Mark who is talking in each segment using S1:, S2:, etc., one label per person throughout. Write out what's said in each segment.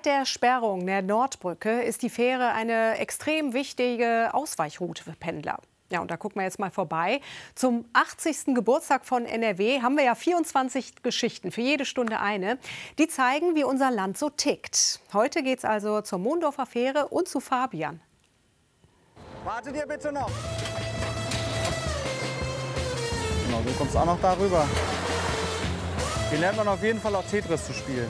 S1: Seit der Sperrung der Nordbrücke ist die Fähre eine extrem wichtige Ausweichroute für Pendler. Ja, und da gucken wir jetzt mal vorbei. Zum 80. Geburtstag von NRW haben wir ja 24 Geschichten, für jede Stunde eine. Die zeigen, wie unser Land so tickt. Heute geht es also zur Mondorfer Fähre und zu Fabian.
S2: Wartet ihr bitte noch. Genau, du kommst auch noch darüber. Hier lernt man auf jeden Fall auch Tetris zu spielen.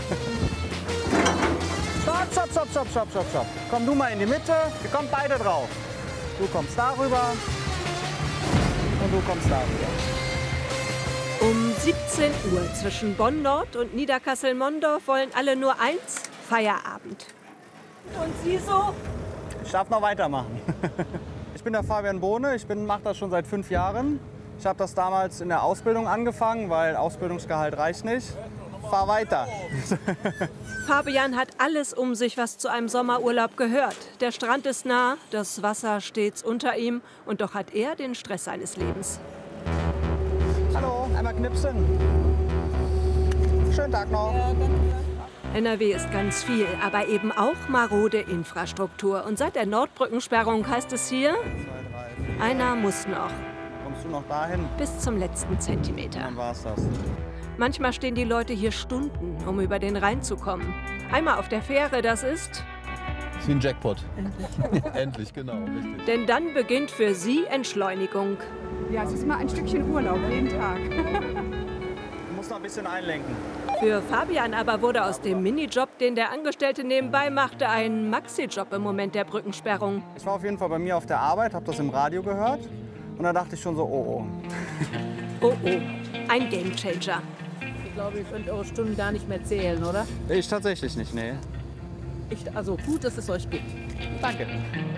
S2: Stopp. Komm du mal in die Mitte, wir kommen beide drauf. Du kommst darüber und du kommst darüber.
S3: Um 17 Uhr zwischen Bonn-Nord und Niederkassel-Mondorf wollen alle nur eins: Feierabend. Und Sie so?
S2: Ich darf noch weitermachen. Ich bin der Fabian Bohne, ich mache das schon seit 5 Jahren. Ich habe das damals in der Ausbildung angefangen, weil Ausbildungsgehalt reicht nicht. Fahr weiter.
S3: Fabian hat alles um sich, was zu einem Sommerurlaub gehört. Der Strand ist nah, das Wasser stets unter ihm. Und doch hat er den Stress seines Lebens.
S2: Hallo, einmal knipsen. Schönen Tag noch.
S3: NRW ist ganz viel, aber eben auch marode Infrastruktur. Und seit der Nordbrückensperrung heißt es hier,
S2: 2, 3, 4.
S3: einer muss noch.
S2: Kommst du noch dahin?
S3: Bis zum letzten Zentimeter.
S2: Dann war's das.
S3: Manchmal stehen die Leute hier Stunden, um über den Rhein zu kommen. Einmal auf der Fähre, das ist...
S4: Das ist wie ein Jackpot. Endlich, genau, richtig.
S3: Denn dann beginnt für sie Entschleunigung.
S5: Ja, es ist mal ein Stückchen Urlaub, jeden Tag.
S2: Du musst noch ein bisschen einlenken.
S3: Für Fabian aber wurde aus dem Minijob, den der Angestellte nebenbei machte, ein Maxi-Job im Moment der Brückensperrung.
S2: Ich war auf jeden Fall bei mir auf der Arbeit, habe das im Radio gehört. Und da dachte ich schon so, oh.
S3: Oh, ein Gamechanger.
S6: Ich glaube, ihr könnt eure Stunden gar nicht mehr zählen, oder?
S2: Ich tatsächlich nicht, nee.
S6: Also gut, dass es euch gibt.
S2: Danke.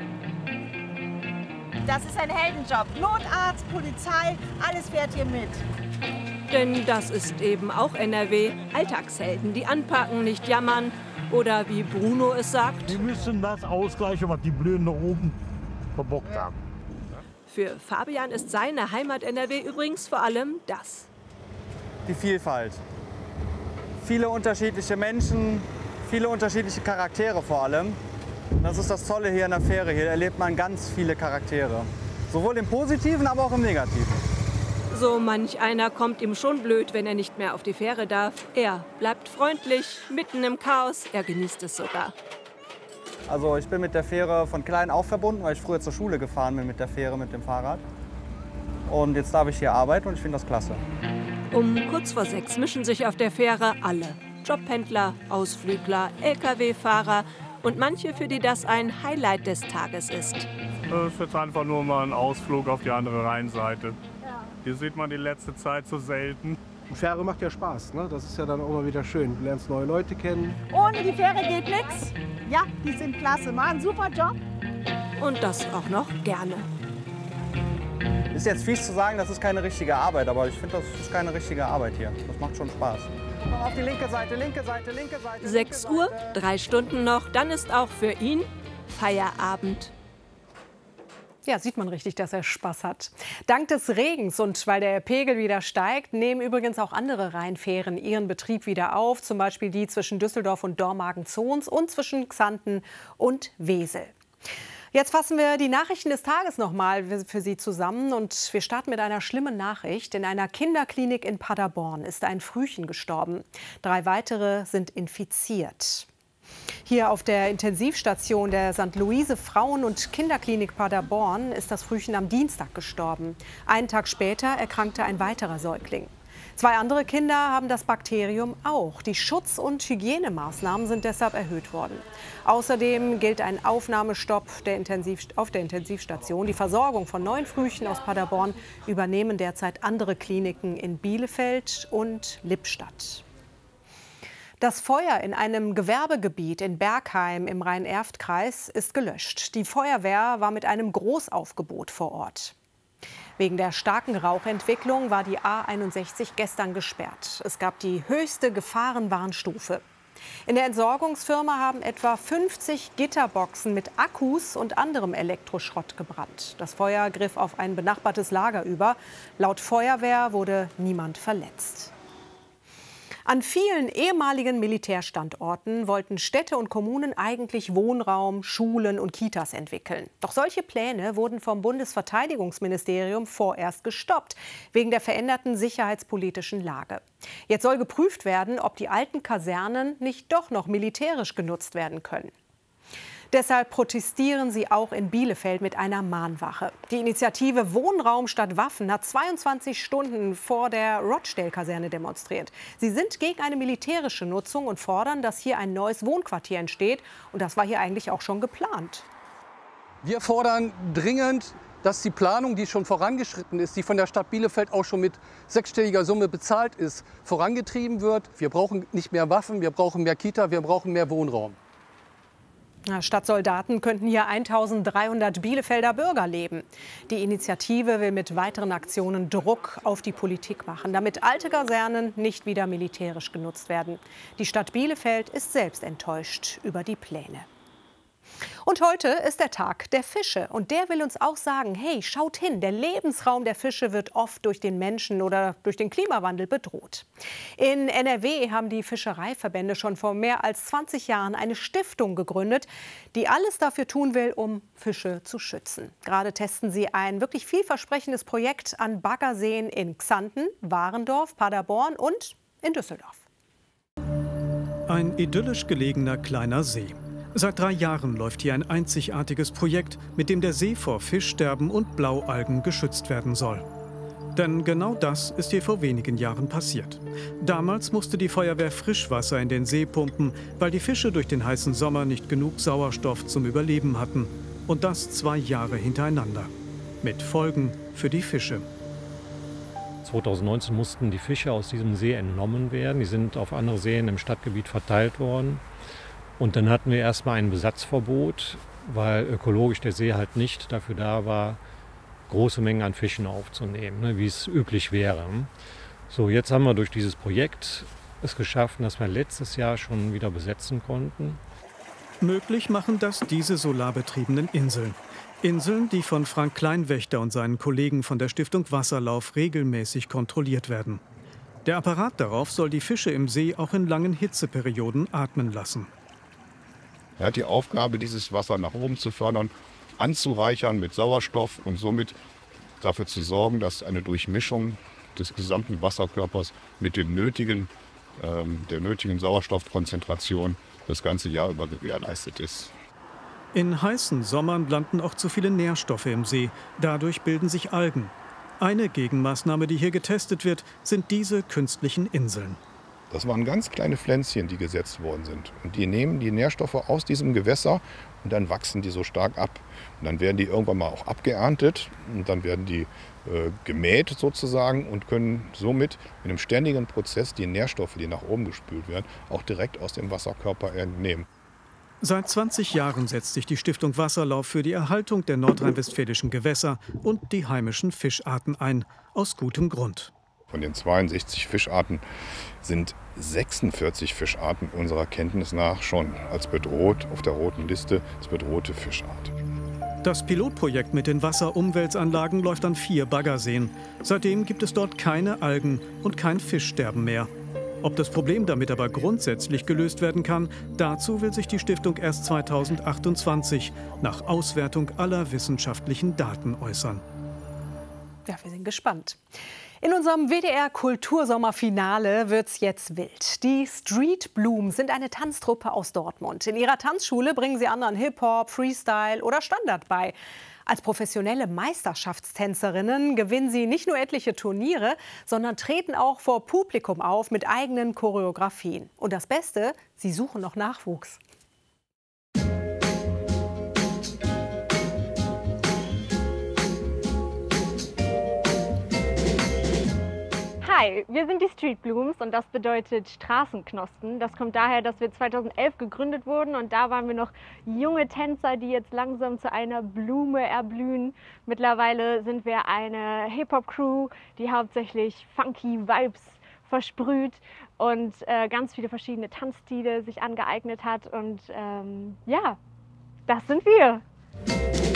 S7: Das ist ein Heldenjob. Notarzt, Polizei, alles fährt hier mit.
S3: Denn das ist eben auch NRW. Alltagshelden, die anpacken, nicht jammern. Oder wie Bruno es sagt.
S8: Wir müssen das ausgleichen, was die Blöden da oben verbockt haben.
S3: Für Fabian ist seine Heimat NRW übrigens vor allem das.
S2: Die Vielfalt. Viele unterschiedliche Menschen, viele unterschiedliche Charaktere vor allem. Das ist das Tolle hier in der Fähre. Hier erlebt man ganz viele Charaktere. Sowohl im Positiven, aber auch im Negativen.
S3: So manch einer kommt ihm schon blöd, wenn er nicht mehr auf die Fähre darf. Er bleibt freundlich, mitten im Chaos. Er genießt es sogar.
S2: Also ich bin mit der Fähre von klein auf verbunden, weil ich früher zur Schule gefahren bin mit der Fähre, mit dem Fahrrad. Und jetzt darf ich hier arbeiten und ich finde das klasse.
S3: Um kurz vor 6 mischen sich auf der Fähre alle. Jobpendler, Ausflügler, Lkw-Fahrer und manche, für die das ein Highlight des Tages ist.
S8: Das ist jetzt einfach nur mal ein Ausflug auf die andere Rheinseite. Hier sieht man die letzte Zeit so selten.
S9: Die Fähre macht ja Spaß, ne? Das ist ja dann auch mal wieder schön. Du lernst neue Leute kennen.
S7: Ohne die Fähre geht nichts. Ja, die sind klasse, machen einen super Job.
S3: Und das auch noch gerne.
S2: Ist jetzt fies zu sagen, das ist keine richtige Arbeit, aber ich finde, das ist keine richtige Arbeit hier. Das macht schon Spaß. Komm auf die linke Seite, linke Seite, linke Seite.
S3: 6 Uhr, 3 Stunden noch, dann ist auch für ihn Feierabend.
S1: Ja, sieht man richtig, dass er Spaß hat. Dank des Regens und weil der Pegel wieder steigt, nehmen übrigens auch andere Rheinfähren ihren Betrieb wieder auf. Zum Beispiel die zwischen Düsseldorf und Dormagen-Zons und zwischen Xanten und Wesel. Jetzt fassen wir die Nachrichten des Tages noch mal für Sie zusammen. Und wir starten mit einer schlimmen Nachricht. In einer Kinderklinik in Paderborn ist ein Frühchen gestorben. 3 weitere sind infiziert. Hier auf der Intensivstation der St. Luise Frauen- und Kinderklinik Paderborn ist das Frühchen am Dienstag gestorben. Einen Tag später erkrankte ein weiterer Säugling. 2 andere Kinder haben das Bakterium auch. Die Schutz- und Hygienemaßnahmen sind deshalb erhöht worden. Außerdem gilt ein Aufnahmestopp auf der Intensivstation. Die Versorgung von 9 Frühchen aus Paderborn übernehmen derzeit andere Kliniken in Bielefeld und Lippstadt. Das Feuer in einem Gewerbegebiet in Bergheim im Rhein-Erft-Kreis ist gelöscht. Die Feuerwehr war mit einem Großaufgebot vor Ort. Wegen der starken Rauchentwicklung war die A61 gestern gesperrt. Es gab die höchste Gefahrenwarnstufe. In der Entsorgungsfirma haben etwa 50 Gitterboxen mit Akkus und anderem Elektroschrott gebrannt. Das Feuer griff auf ein benachbartes Lager über. Laut Feuerwehr wurde niemand verletzt. An vielen ehemaligen Militärstandorten wollten Städte und Kommunen eigentlich Wohnraum, Schulen und Kitas entwickeln. Doch solche Pläne wurden vom Bundesverteidigungsministerium vorerst gestoppt, wegen der veränderten sicherheitspolitischen Lage. Jetzt soll geprüft werden, ob die alten Kasernen nicht doch noch militärisch genutzt werden können. Deshalb protestieren sie auch in Bielefeld mit einer Mahnwache. Die Initiative Wohnraum statt Waffen hat 22 Stunden vor der Rochdale-Kaserne demonstriert. Sie sind gegen eine militärische Nutzung und fordern, dass hier ein neues Wohnquartier entsteht. Und das war hier eigentlich auch schon geplant.
S10: Wir fordern dringend, dass die Planung, die schon vorangeschritten ist, die von der Stadt Bielefeld auch schon mit sechsstelliger Summe bezahlt ist, vorangetrieben wird. Wir brauchen nicht mehr Waffen, wir brauchen mehr Kita, wir brauchen mehr Wohnraum.
S1: Statt Soldaten könnten hier 1300 Bielefelder Bürger leben. Die Initiative will mit weiteren Aktionen Druck auf die Politik machen, damit alte Kasernen nicht wieder militärisch genutzt werden. Die Stadt Bielefeld ist selbst enttäuscht über die Pläne. Und heute ist der Tag der Fische. Und der will uns auch sagen, hey, schaut hin, der Lebensraum der Fische wird oft durch den Menschen oder durch den Klimawandel bedroht. In NRW haben die Fischereiverbände schon vor mehr als 20 Jahren eine Stiftung gegründet, die alles dafür tun will, um Fische zu schützen. Gerade testen sie ein wirklich vielversprechendes Projekt an Baggerseen in Xanten, Warendorf, Paderborn und in Düsseldorf.
S11: Ein idyllisch gelegener kleiner See. Seit 3 Jahren läuft hier ein einzigartiges Projekt, mit dem der See vor Fischsterben und Blaualgen geschützt werden soll. Denn genau das ist hier vor wenigen Jahren passiert. Damals musste die Feuerwehr Frischwasser in den See pumpen, weil die Fische durch den heißen Sommer nicht genug Sauerstoff zum Überleben hatten. Und das 2 Jahre hintereinander. Mit Folgen für die Fische.
S12: 2019 mussten die Fische aus diesem See entnommen werden. Die sind auf andere Seen im Stadtgebiet verteilt worden. Und dann hatten wir erstmal ein Besatzverbot, weil ökologisch der See halt nicht dafür da war, große Mengen an Fischen aufzunehmen, wie es üblich wäre. So, jetzt haben wir durch dieses Projekt es geschafft, dass wir letztes Jahr schon wieder besetzen konnten.
S11: Möglich machen das diese solarbetriebenen Inseln. Inseln, die von Frank Kleinwächter und seinen Kollegen von der Stiftung Wasserlauf regelmäßig kontrolliert werden. Der Apparat darauf soll die Fische im See auch in langen Hitzeperioden atmen lassen.
S13: Er hat die Aufgabe, dieses Wasser nach oben zu fördern, anzureichern mit Sauerstoff und somit dafür zu sorgen, dass eine Durchmischung des gesamten Wasserkörpers mit dem der nötigen Sauerstoffkonzentration das ganze Jahr über gewährleistet ist.
S11: In heißen Sommern landen auch zu viele Nährstoffe im See. Dadurch bilden sich Algen. Eine Gegenmaßnahme, die hier getestet wird, sind diese künstlichen Inseln.
S13: Das waren ganz kleine Pflänzchen, die gesetzt worden sind. Und die nehmen die Nährstoffe aus diesem Gewässer und dann wachsen die so stark ab. Und dann werden die irgendwann mal auch abgeerntet und dann werden die gemäht sozusagen und können somit in einem ständigen Prozess die Nährstoffe, die nach oben gespült werden, auch direkt aus dem Wasserkörper entnehmen.
S11: Seit 20 Jahren setzt sich die Stiftung Wasserlauf für die Erhaltung der nordrhein-westfälischen Gewässer und die heimischen Fischarten ein. Aus gutem Grund.
S13: Von den 62 Fischarten sind 46 Fischarten unserer Kenntnis nach schon als bedroht auf der roten Liste als bedrohte Fischart.
S11: Das Pilotprojekt mit den Wasserumwälzanlagen läuft an 4 Baggerseen. Seitdem gibt es dort keine Algen und kein Fischsterben mehr. Ob das Problem damit aber grundsätzlich gelöst werden kann, dazu will sich die Stiftung erst 2028 nach Auswertung aller wissenschaftlichen Daten äußern.
S1: Ja, wir sind gespannt. In unserem WDR-Kultursommerfinale wird's jetzt wild. Die Street Blooms sind eine Tanztruppe aus Dortmund. In ihrer Tanzschule bringen sie anderen Hip-Hop, Freestyle oder Standard bei. Als professionelle Meisterschaftstänzerinnen gewinnen sie nicht nur etliche Turniere, sondern treten auch vor Publikum auf mit eigenen Choreografien. Und das Beste, sie suchen noch Nachwuchs.
S14: Hi, wir sind die Street Blooms und das bedeutet Straßenknospen. Das kommt daher, dass wir 2011 gegründet wurden und da waren wir noch junge Tänzer, die jetzt langsam zu einer Blume erblühen. Mittlerweile sind wir eine Hip-Hop-Crew, die hauptsächlich funky Vibes versprüht und ganz viele verschiedene Tanzstile sich angeeignet hat und ja, das sind wir.